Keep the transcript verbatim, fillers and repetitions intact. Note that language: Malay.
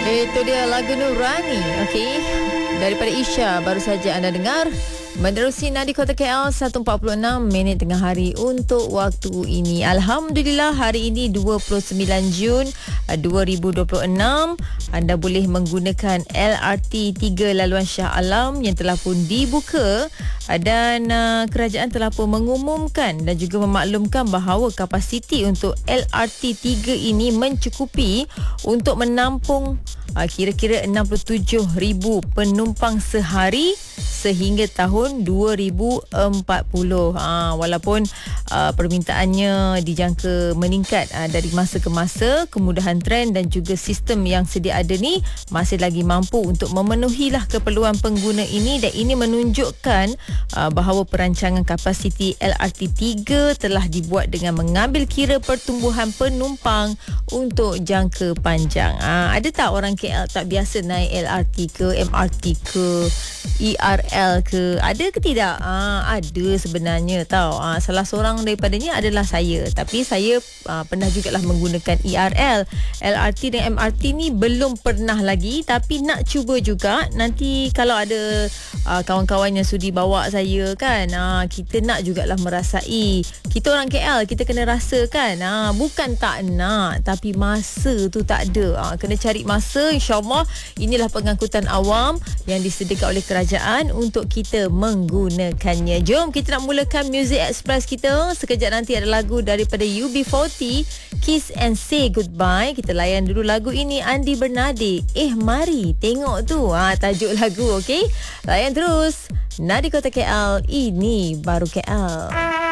Itu dia lagu Nurani, okey. Daripada Isha baru saja anda dengar. Menerusi Nadi Kota K L satu empat puluh enam minit tengah hari untuk waktu ini. Alhamdulillah hari ini dua puluh sembilan Jun dua ribu dua puluh enam. Anda boleh menggunakan L R T tiga laluan Shah Alam yang telah pun dibuka dan uh, kerajaan telah pun mengumumkan dan juga memaklumkan bahawa kapasiti untuk L R T tiga ini mencukupi untuk menampung uh, kira-kira enam puluh tujuh ribu penumpang sehari sehingga tahun dua ribu empat puluh. Ha, walaupun uh, permintaannya dijangka meningkat uh, dari masa ke masa, kemudahan trend dan juga sistem yang sedia ada ni masih lagi mampu untuk memenuhilah keperluan pengguna ini, dan ini menunjukkan uh, bahawa perancangan kapasiti L R T tiga telah dibuat dengan mengambil kira pertumbuhan penumpang untuk jangka panjang. Uh, ada tak orang K L tak biasa naik L R T ke, M R T ke, E R L ke? Ada ke tidak? Ah, ada sebenarnya tau. Ah, salah seorang daripadanya adalah saya. Tapi saya ah, pernah jugalah menggunakan E R L. L R T dan M R T ni belum pernah lagi, tapi nak cuba juga. Nanti kalau ada ah, kawan-kawan yang sudi bawa saya kan, ah, kita nak jugalah merasai. Kita orang K L, kita kena rasa kan. Ah, bukan tak nak, tapi masa tu tak ada. Ah, kena cari masa. InsyaAllah inilah pengangkutan awam yang disediakan oleh kerajaan untuk kita menggunakannya. Jom kita nak mulakan Music Express kita. Sekejap nanti ada lagu daripada U B empat puluh, Kiss and Say Goodbye. Kita layan dulu lagu ini, Andi Bernade, Eh Mari Tengok Tu. Ha, tajuk lagu, okey? Layan terus. Nadi Kota K L, ini baru K L.